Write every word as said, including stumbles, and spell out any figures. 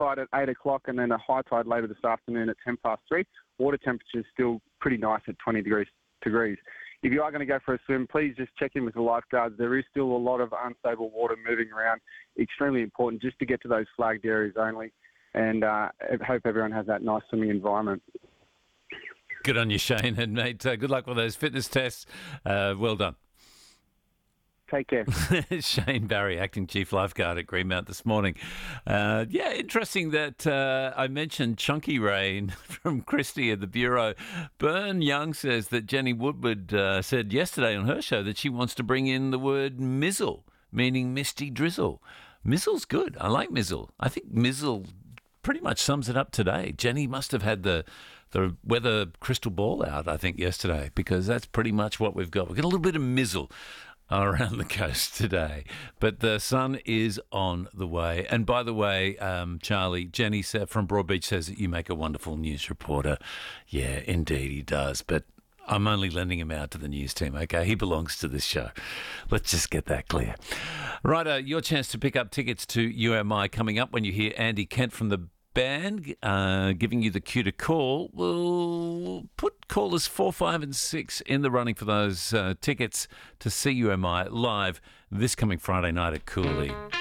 tide at eight o'clock and then a high tide later this afternoon at ten past three. Water temperature is still pretty nice at twenty degrees. degrees. If you are going to go for a swim, please just check in with the lifeguards. There is still a lot of unstable water moving around. Extremely important just to get to those flagged areas only. And uh, I hope everyone has that nice swimming environment. Good on you, Shane. And, mate, uh, good luck with those fitness tests. Uh, well done. Take care. Shane Barry, Acting Chief Lifeguard at Greenmount this morning. Uh, yeah, interesting that uh, I mentioned chunky rain from Christy at the Bureau. Bern Young says that Jenny Woodward uh, said yesterday on her show that she wants to bring in the word mizzle, meaning misty drizzle. Mizzle's good. I like mizzle. I think mizzle pretty much sums it up today. Jenny must have had the the weather crystal ball out, I think, yesterday, because that's pretty much what we've got. We've got a little bit of mizzle around the coast today, but the sun is on the way. And by the way, um, Charlie, Jenny from Broadbeach says that you make a wonderful news reporter. Yeah, indeed he does, but I'm only lending him out to the news team, okay? He belongs to this show. Let's just get that clear. Right, uh, your chance to pick up tickets to U M I coming up when you hear Andy Kent from the band uh, giving you the cue to call. We'll put callers four, five and six in the running for those uh, tickets to see U M I live this coming Friday night at Cooley.